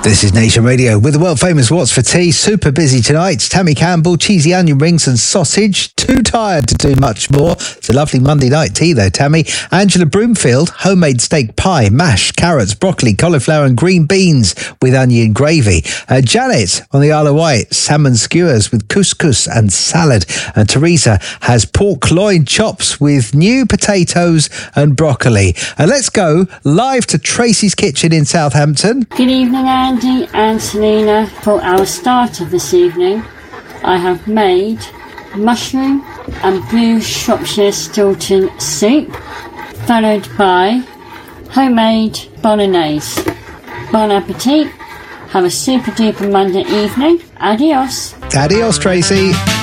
This is Nation Radio with the world famous What's for Tea. Super busy tonight. Tammy Campbell, cheesy onion rings and sausage. Too tired to do much more. It's a lovely Monday night tea though, Tammy. Angela Broomfield, homemade steak pie, mash, carrots, broccoli, cauliflower and green beans with onion gravy. Janet on the Isle of Wight, salmon skewers with couscous and salad. And Teresa has pork loin chops with new potatoes and broccoli. And let's go live to Tracy's Kitchen in Southampton. Good evening, Andy and Selina. For our starter this evening, I have made mushroom and blue Shropshire Stilton soup, followed by homemade bolognese. Bon appetit. Have a super duper Monday evening. Adios. Adios, Tracy.